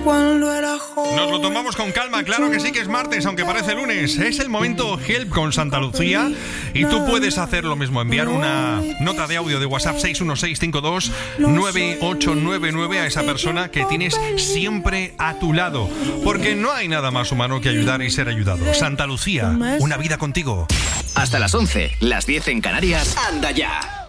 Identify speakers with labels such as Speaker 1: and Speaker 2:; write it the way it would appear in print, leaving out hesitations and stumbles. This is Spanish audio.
Speaker 1: cuando era joven.
Speaker 2: Nos lo tomamos con calma, claro que sí que es martes, aunque parece lunes. Es el momento Help con Santa Lucía y tú puedes hacer lo mismo, enviar una nota de audio de WhatsApp 616529899 a esa persona que tienes siempre a tu lado, porque no hay nada más humano que ayudar y ser ayudado. Santa Lucía, una vida contigo.
Speaker 3: Hasta las 11, las 10 en Canarias. Anda ya.